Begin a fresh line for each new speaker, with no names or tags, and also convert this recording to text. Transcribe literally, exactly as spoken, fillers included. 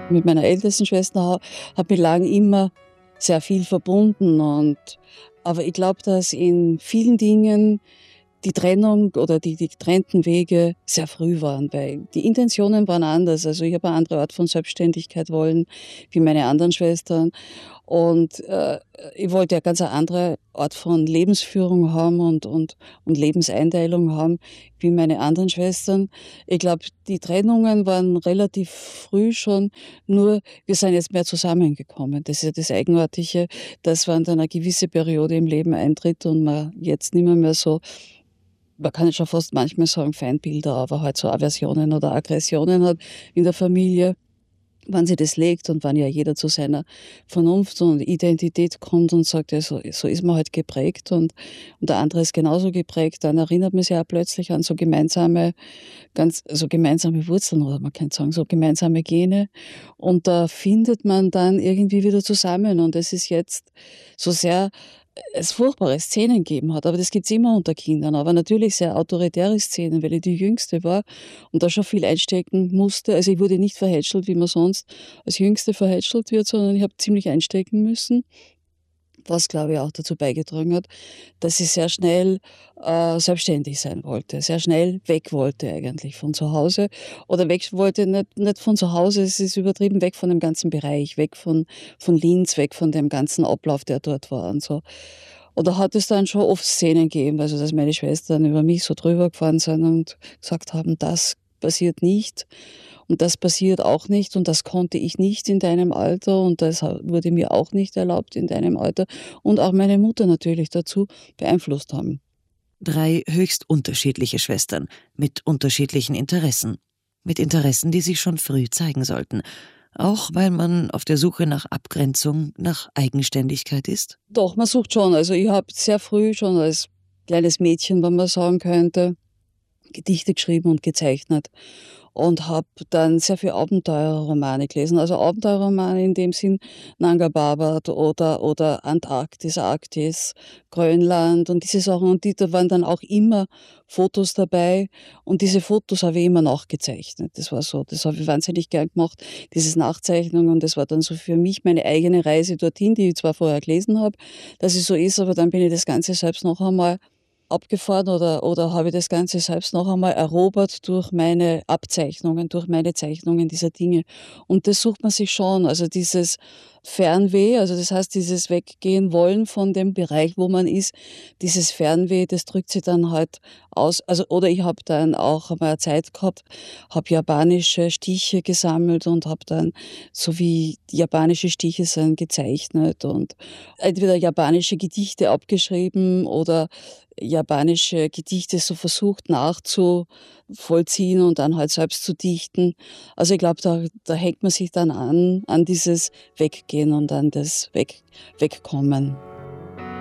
Mit meiner ältesten Schwester ha habe ich lang immer sehr viel verbunden und aber ich glaube, dass in vielen Dingen die Trennung oder die die getrennten Wege sehr früh waren, weil die Intentionen waren anders. Also, ich habe eine andere Art von Selbstständigkeit wollen wie meine anderen Schwestern und, äh, ich wollte ja ganz eine andere Art von Lebensführung haben und und und Lebenseinteilung haben wie meine anderen Schwestern. Ich glaube, die Trennungen waren relativ früh schon, nur wir sind jetzt mehr zusammengekommen. Das ist ja das Eigenartige, dass wenn dann eine gewisse Periode im Leben eintritt und man jetzt nimmer mehr so, man kann ja schon fast manchmal sagen Feindbilder, aber halt so Aversionen oder Aggressionen hat in der Familie, wann sie das legt und wann ja jeder zu seiner Vernunft und Identität kommt und sagt: „Ja, so so ist man halt geprägt und und der andere ist genauso geprägt“, dann erinnert man sich auch plötzlich an so gemeinsame ganz so gemeinsame Wurzeln oder man könnte sagen, so gemeinsame Gene. Und da findet man dann irgendwie wieder zusammen und es ist jetzt so sehr es furchtbare Szenen gegeben hat, aber das gibt's immer unter Kindern, aber natürlich sehr autoritäre Szenen, weil ich die Jüngste war und da schon viel einstecken musste. Also, ich wurde nicht verhätschelt, wie man sonst als Jüngste verhätschelt wird, sondern ich habe ziemlich einstecken müssen, was, glaube ich, auch dazu beigetragen hat, dass ich sehr schnell, äh, selbstständig sein wollte, sehr schnell weg wollte eigentlich von zu Hause oder weg wollte nicht nicht von zu Hause, es ist übertrieben, weg von dem ganzen Bereich, weg von von Linz, weg von dem ganzen Ablauf, der dort war und so. Und da hat es dann schon oft Szenen gegeben, also, dass meine Schwestern über mich so drüber gefahren sind und gesagt haben: „Das passiert nicht und das passiert auch nicht und das konnte ich nicht in deinem Alter und das ha wurde mir auch nicht erlaubt in deinem Alter“, und auch meine Mutter natürlich dazu beeinflusst haben.
Drei höchst unterschiedliche Schwestern mit unterschiedlichen Interessen. Mit Interessen, die sich schon früh zeigen sollten. Auch weil man auf der Suche nach Abgrenzung, nach Eigenständigkeit ist?
Doch, man sucht schon. Also, ich habe sehr früh schon als kleines Mädchen, wenn man sagen könnte, Gedichte geschrieben und gezeichnet und habe dann sehr viel Abenteuerromane gelesen. Also, Abenteuerromane in dem Sinn Nanga Parbat oder oder Antarktis, Arktis, Grönland und diese Sachen. Und die da waren dann auch immer Fotos dabei und diese Fotos habe ich immer nachgezeichnet. Das war so, das habe ich wahnsinnig gern gemacht, dieses Nachzeichnung, und das war dann so für mich meine eigene Reise dorthin, die ich zwar vorher gelesen habe, dass es so ist, aber dann bin ich das Ganze selbst noch einmal abgefahren oder oder habe ich das Ganze selbst noch einmal erobert durch meine Abzeichnungen, durch meine Zeichnungen dieser Dinge. Und das sucht man sich schon, also dieses Fernweh, also das heißt, dieses Weggehen wollen von dem Bereich, wo man ist, dieses Fernweh, das drückt sich dann halt aus. Also oder ich habe dann auch einmal eine Zeit gehabt, habe japanische Stiche gesammelt und habe dann, so wie die japanische Stiche sind, gezeichnet und entweder japanische Gedichte abgeschrieben oder japanische Gedichte so versucht nachzuvollziehen und dann halt selbst zu dichten. Also, ich glaube, da da hängt man sich dann an an dieses Weggehen und an das Weg Wegkommen.